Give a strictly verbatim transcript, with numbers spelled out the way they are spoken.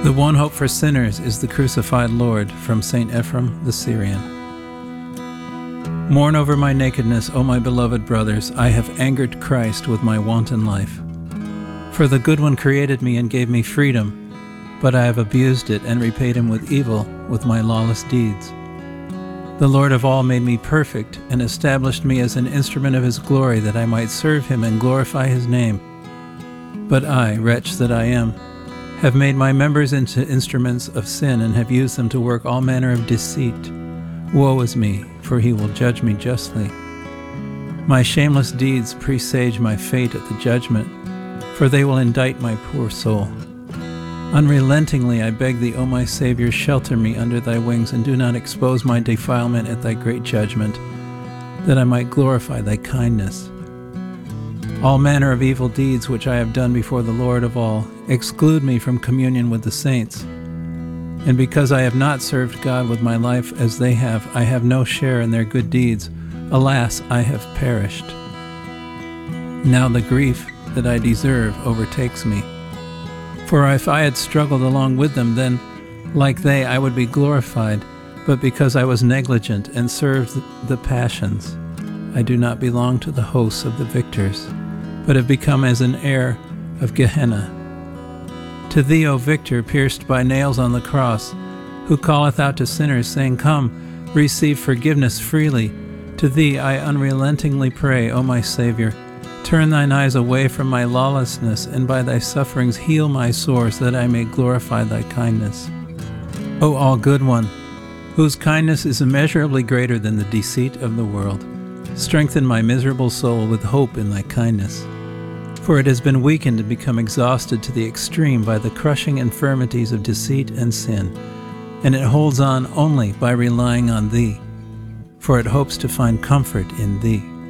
The one hope for sinners is the crucified Lord, from Saint Ephrem the Syrian. Mourn over my nakedness, O my beloved brothers. I have angered Christ with my wanton life. For the good one created me and gave me freedom, but I have abused it and repaid him with evil, with my lawless deeds. The Lord of all made me perfect and established me as an instrument of his glory, that I might serve him and glorify his name. But I, wretch that I am, have made my members into instruments of sin, and have used them to work all manner of deceit. Woe is me, for he will judge me justly. My shameless deeds presage my fate at the judgment, for they will indict my poor soul. Unrelentingly I beg thee, O my Savior, shelter me under thy wings, and do not expose my defilement at thy great judgment, that I might glorify thy kindness. All manner of evil deeds which I have done before the Lord of all exclude me from communion with the saints. And because I have not served God with my life as they have, I have no share in their good deeds. Alas, I have perished. Now the grief that I deserve overtakes me. For if I had struggled along with them, then, like they, I would be glorified. But because I was negligent and served the passions, I do not belong to the hosts of the victors, but have become as an heir of Gehenna. To thee, O Victor, pierced by nails on the cross, who calleth out to sinners, saying, Come, receive forgiveness freely, to thee I unrelentingly pray, O my Savior. Turn thine eyes away from my lawlessness, and by thy sufferings heal my sores, that I may glorify thy kindness. O all good one, whose kindness is immeasurably greater than the deceit of the world, strengthen my miserable soul with hope in thy kindness. For it has been weakened and become exhausted to the extreme by the crushing infirmities of deceit and sin, and it holds on only by relying on thee, for it hopes to find comfort in thee.